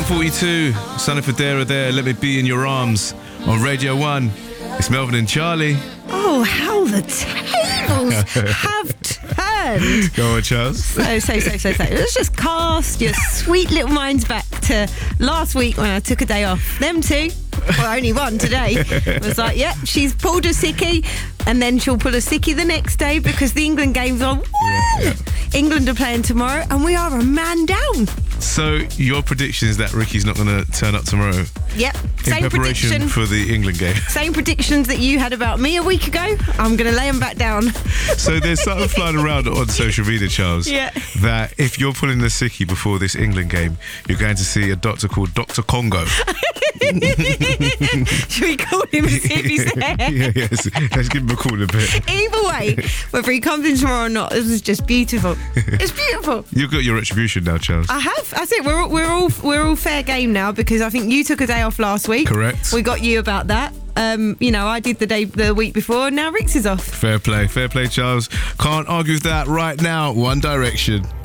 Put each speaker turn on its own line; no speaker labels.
10:42, Sonny Fodera there, Let Me Be In Your Arms on Radio 1. It's Melvin and Charlie.
Oh, how the tables have turned.
Go on, Charles.
So. Let's just cast your sweet little minds back to last week when I took a day off. Them two, well, only one today, was like, yep, she's pulled a sickie, and then she'll pull a sickie the next day because the England game's on.
Yeah.
England are playing tomorrow, and we are a man down.
So, your prediction is that Ricky's not going to turn up tomorrow?
Yep.
In preparation for the England game.
Same predictions that you had about me a week ago. I'm going to lay them back down.
So there's something flying around on social media, Charles, that if you're pulling the sickie before this England game, you're going to see a doctor called Dr. Congo.
Should we call him and see if he's there?
Yes. Let's give him a call in a bit.
Either way, whether he comes in tomorrow or not, this is just beautiful. It's beautiful.
You've got your retribution now, Charles.
I have. That's it. We're all fair game now because I think you took a day off last week.
Correct.
We got you about that. I did the week before, and now Rix is off.
Fair play, Charles. Can't argue with that right now. One Direction.